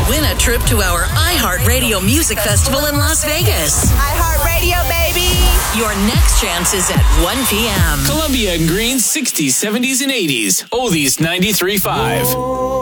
Win a trip to our iHeartRadio Music Festival in Las Vegas. iHeartRadio, baby. Your next chance is at 1 p.m. Columbia and Green's 60s, 70s, and 80s. Oldies 93.5.